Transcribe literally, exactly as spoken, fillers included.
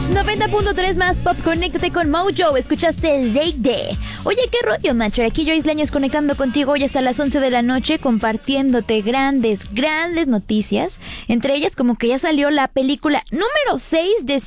noventa punto tres más pop, conéctate con Mojo. Escuchaste el Day Day. Oye, qué rollo, macho. Aquí yo, Isleños, conectando contigo hoy hasta las once de la noche, compartiéndote grandes, grandes noticias. Entre ellas, como que ya salió la película número seis de